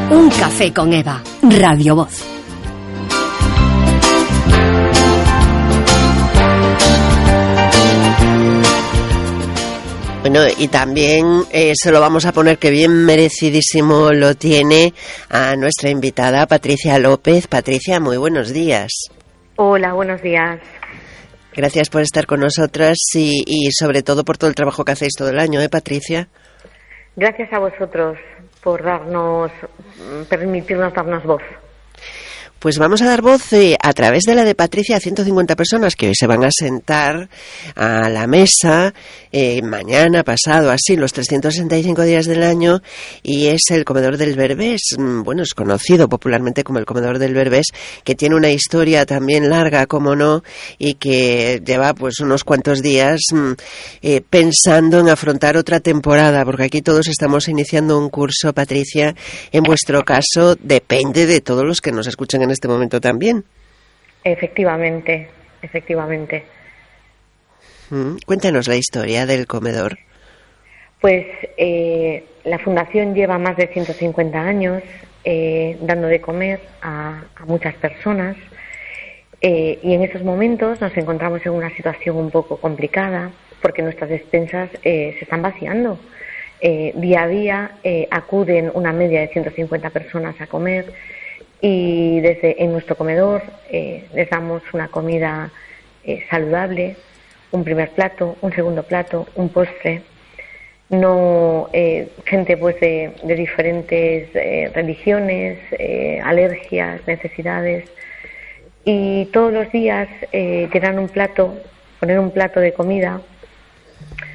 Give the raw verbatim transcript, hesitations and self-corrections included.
Un café con Eva, Radio Voz. Bueno, y también eh, se lo vamos a poner, que bien merecidísimo lo tiene, a nuestra invitada Patricia López. Patricia, muy buenos días. Hola, buenos días. Gracias por estar con nosotras y, y sobre todo por todo el trabajo que hacéis todo el año, ¿eh, Patricia? Gracias a vosotros por darnos, permitirnos darnos voz. Pues vamos a dar voz eh, a través de la de Patricia a ciento cincuenta personas que hoy se van a sentar a la mesa eh, mañana, pasado, así, los trescientos sesenta y cinco días del año, y es el Comedor del Berbés. Bueno, es conocido popularmente como el Comedor del Berbés, que tiene una historia también larga, como no, y que lleva pues unos cuantos días eh, pensando en afrontar otra temporada, porque aquí todos estamos iniciando un curso, Patricia. En vuestro caso depende de todos los que nos escuchen en este momento también. Efectivamente, efectivamente. Mm, cuéntanos la historia del comedor. Pues eh, la fundación lleva más de ciento cincuenta años eh, dando de comer a, a muchas personas eh, y en estos momentos nos encontramos en una situación un poco complicada porque nuestras despensas eh, se están vaciando. Eh, día a día eh, acuden una media de ciento cincuenta personas a comer. Y desde en nuestro comedor eh, les damos una comida eh, saludable, un primer plato, un segundo plato, un postre. No eh, gente pues de, de diferentes eh, religiones, eh, alergias, necesidades, y todos los días eh, llenar un plato, poner un plato de comida